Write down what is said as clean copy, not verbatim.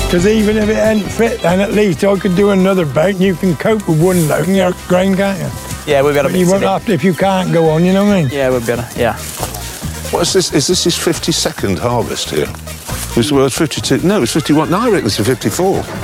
Because even if it ain't fit, then at least I could do another bag and you can cope with one load in your grain, can't you? Yeah, we'll be able to You mix won't it in. have to, if you can't go on, you know what I mean? Yeah, we'll be able to, yeah. What is this? Is this his 52nd harvest here? Well, it's 52. No, it's 51. No, I reckon it's a 54.